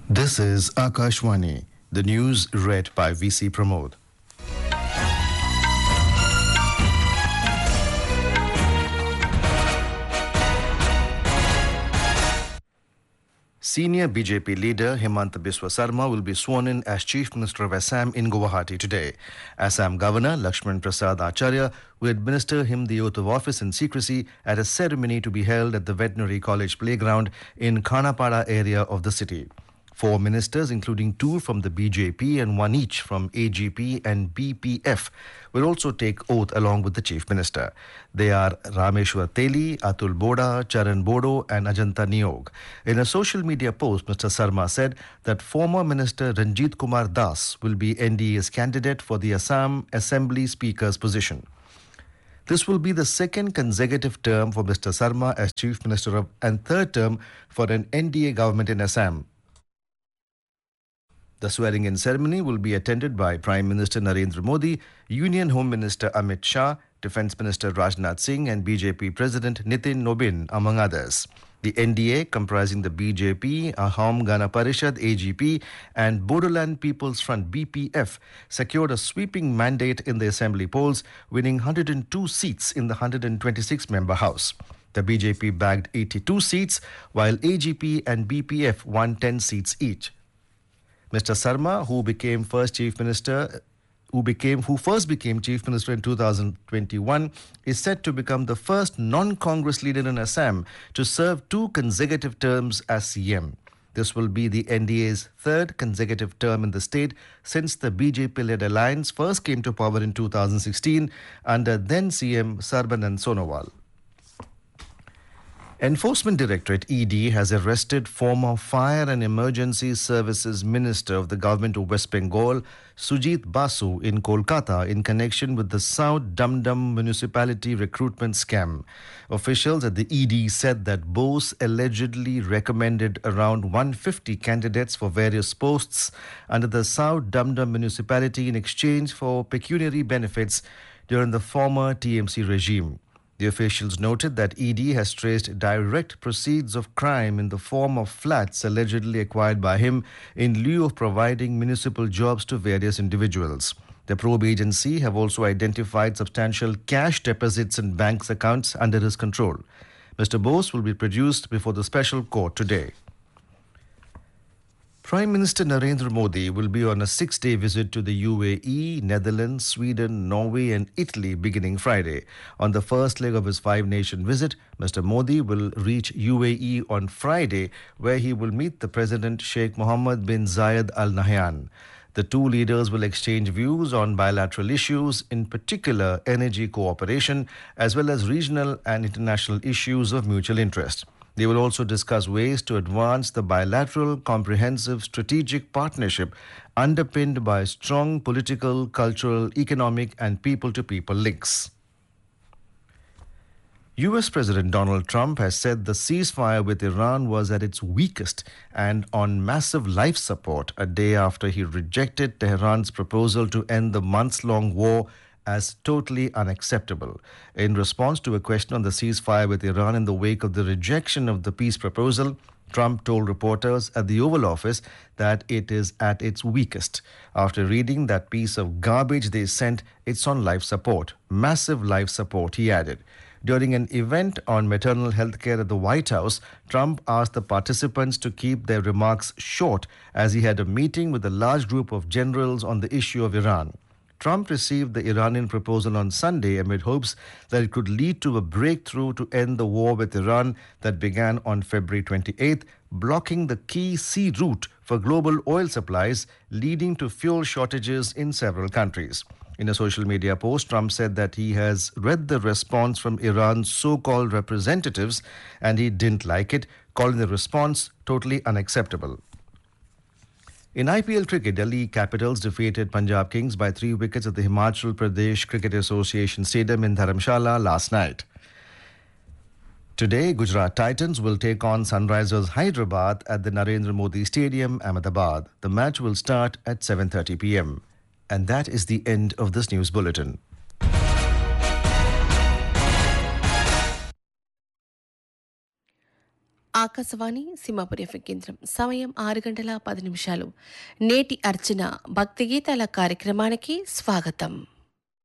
This is Akashwani, the news read by VC Pramod. Senior BJP leader Himanta Biswa Sarma will be sworn in as Chief Minister of Assam in Guwahati today. Assam Governor Lakshman Prasad Acharya will administer him the oath of office in secrecy at a ceremony to be held at the Veterinary College playground in Khanapada area of the city. 4 ministers, including 2 from the BJP and 1 each from AGP and BPF, will also take oath along with the Chief Minister. They are Rameshwar Teli, Atul Boda, Charan Bodo and Ajanta Niog. In a social media post, Mr. Sarma said that former Minister Ranjit Kumar Das will be NDA's candidate for the Assam Assembly Speaker's position. This will be the second consecutive term for Mr. Sarma as Chief Minister and third term for an NDA government in Assam. The swearing-in ceremony will be attended by Prime Minister Narendra Modi, Union Home Minister Amit Shah, Defence Minister Rajnath Singh and BJP President Nitin Nobin, among others. The NDA, comprising the BJP, Ahom Gana Parishad AGP and Bodoland People's Front BPF, secured a sweeping mandate in the assembly polls, winning 102 seats in the 126-member House. The BJP bagged 82 seats, while AGP and BPF won 10 seats each. Mr. Sarma, who first became Chief Minister in 2021, is set to become the first non-Congress leader in Assam to serve 2 consecutive terms as CM. This will be the NDA's third consecutive term in the state since the BJP-led alliance first came to power in 2016 under then CM Sarbanand Sonowal. Enforcement Directorate ED has arrested former Fire and Emergency Services Minister of the Government of West Bengal, Sujit Basu, in Kolkata in connection with the South Dum-Dum municipality recruitment scam. Officials at the ED said that Bose allegedly recommended around 150 candidates for various posts under the South Dum-Dum municipality in exchange for pecuniary benefits during the former TMC regime. The officials noted that ED has traced direct proceeds of crime in the form of flats allegedly acquired by him in lieu of providing municipal jobs to various individuals. The probe agency have also identified substantial cash deposits in banks' accounts under his control. Mr. Bose will be produced before the special court today. Prime Minister Narendra Modi will be on a 6-day visit to the UAE, Netherlands, Sweden, Norway and Italy beginning Friday. On the first leg of his 5-nation visit, Mr. Modi will reach UAE on Friday, where he will meet the President Sheikh Mohammed bin Zayed Al Nahyan. The 2 leaders will exchange views on bilateral issues, in particular energy cooperation, as well as regional and international issues of mutual interest. They will also discuss ways to advance the bilateral, comprehensive strategic partnership underpinned by strong political, cultural, economic and people-to-people links. US President Donald Trump has said the ceasefire with Iran was at its weakest and on massive life support a day after he rejected Tehran's proposal to end the months-long war as totally unacceptable. In response to a question on the ceasefire with Iran in the wake of the rejection of the peace proposal, Trump told reporters at the Oval Office that it is at its weakest. After reading that piece of garbage they sent, it's on life support. Massive life support, he added. During an event on maternal health care at the White House, Trump asked the participants to keep their remarks short as he had a meeting with a large group of generals on the issue of Iran. Trump received the Iranian proposal on Sunday amid hopes that it could lead to a breakthrough to end the war with Iran that began on February 28th, blocking the key sea route for global oil supplies, leading to fuel shortages in several countries. In a social media post, Trump said that he has read the response from Iran's so-called representatives and he didn't like it, calling the response totally unacceptable. In IPL cricket, Delhi Capitals defeated Punjab Kings by 3 wickets at the Himachal Pradesh Cricket Association Stadium in Dharamshala last night. Today, Gujarat Titans will take on Sunrisers Hyderabad at the Narendra Modi Stadium, Ahmedabad. The match will start at 7:30 p.m. And that is the end of this news bulletin. Akashvani Simhapuri FM కేంద్రం సమయం 6 గంటల 10 నిమిషాలు. నేటి అర్చన భక్తి గీతాల కార్యక్రమానికి స్వాగతం.